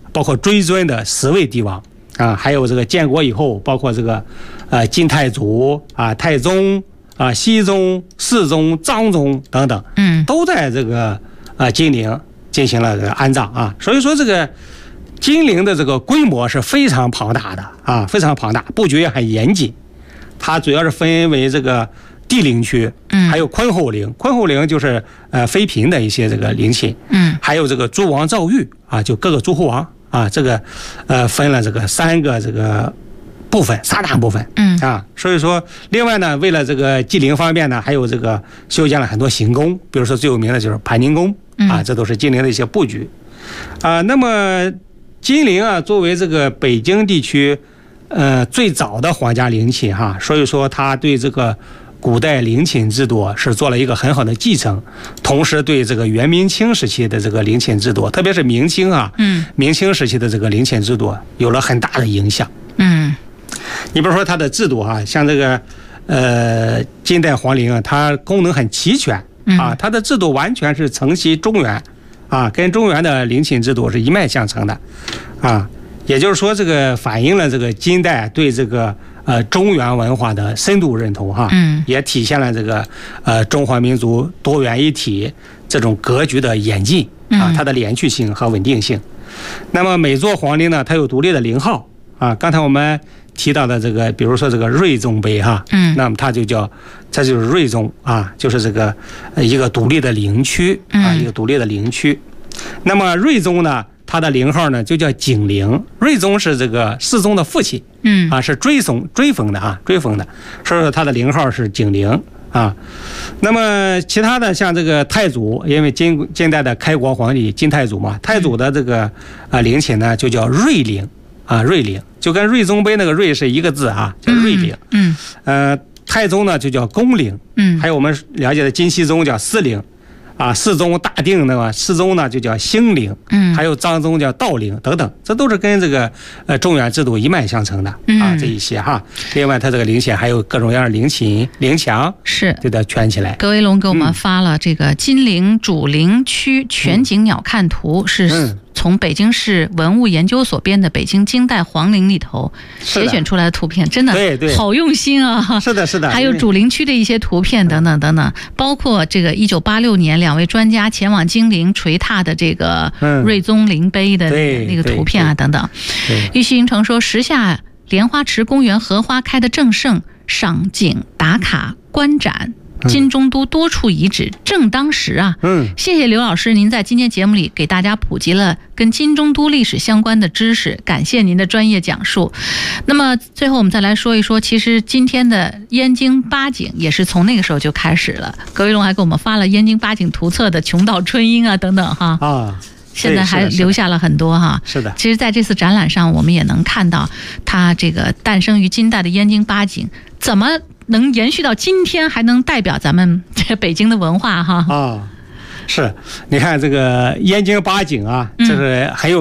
包括追尊的10位帝王啊，还有这个建国以后，包括这个晋太祖啊、太宗啊、熹宗、世宗、章宗等等，都在这个金陵进行了这个安葬啊。所以说这个金陵的这个规模是非常庞大的啊，非常庞大，布局也很严谨。它主要是分为这个帝陵区，还有坤厚陵。坤厚陵就是妃嫔的一些这个陵寝，还有这个诸王诏狱啊，就各个诸侯王啊，这个分了这个3个这个部分，3大部分，啊，所以说另外呢，为了这个祭陵方面呢，还有这个修建了很多行宫，比如说最有名的就是盘宁宫啊，这都是金陵的一些布局啊。那么金陵啊，作为这个北京地区最早的皇家陵寝哈，所以说它对这个古代陵寝制度是做了一个很好的继承，同时对这个元明清时期的这个陵寝制度，特别是明清啊，明清时期的这个陵寝制度有了很大的影响。你比如说它的制度啊，像这个近代皇陵啊，它功能很齐全啊，它的制度完全是承袭中原啊，跟中原的陵寝制度是一脉相承的啊。也就是说，这个反映了这个金代对这个中原文化的深度认同哈，也体现了这个中华民族多元一体这种格局的演进啊，它的连续性和稳定性。那么每座皇陵呢，它有独立的陵号啊，刚才我们提到的这个，比如说这个睿宗碑哈，那么它就是睿宗啊，就是这个一个独立的陵区啊，一个独立的陵区。那么睿宗呢，他的陵号呢就叫景陵，睿宗是这个世宗的父亲，是追封的啊，追封的，所以说他的陵号是景陵啊。那么其他的像这个太祖，因为近代的开国皇帝金太祖嘛，太祖的这个陵寝呢就叫睿陵啊，睿陵就跟睿宗碑那个睿是一个字啊，叫睿陵。太宗呢就叫恭陵，还有我们了解的金熙宗叫思陵。啊，世宗大定呢，世宗呢就叫兴陵，还有章宗叫道陵等等，这都是跟这个中原制度一脉相承的啊，这一些哈。另外，它这个陵寝还有各种各样的陵寝、陵墙，是对的圈起来。 葛维龙给我们发了这个金陵主陵区全景鸟瞰图，是从北京市文物研究所编的《北京金代皇陵》里头节选出来的图片，真的好用心啊！ 是的，是的。 还有主陵区的一些图片等等等等，包括这个1986年2位专家前往金陵垂踏的这个睿宗陵碑的那个图片啊等等。玉溪云城说，时下莲花池公园荷花开得正盛，赏景打卡观展。金中都多处遗址正当时啊！谢谢刘老师，您在今天节目里给大家普及了跟金中都历史相关的知识，感谢您的专业讲述。那么最后我们再来说一说，其实今天的燕京八景也是从那个时候就开始了。葛维龙还给我们发了燕京八景图册的琼岛春英啊等等哈啊。现在还留下了很多哈， 是的。 其实在这次展览上，我们也能看到它这个诞生于金代的燕京八景怎么能延续到今天，还能代表咱们这北京的文化哈。 是，你看这个燕京八景啊，这是很有